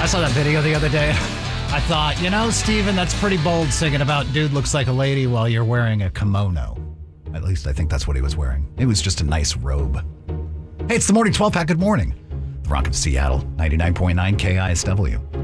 saw that video the other day. I thought, Steven, that's pretty bold singing about dude looks like a lady while you're wearing a kimono. At least I think that's what he was wearing. It was just a nice robe. Hey, it's the Morning 12 Pack. Good morning. The Rock of Seattle, 99.9 KISW.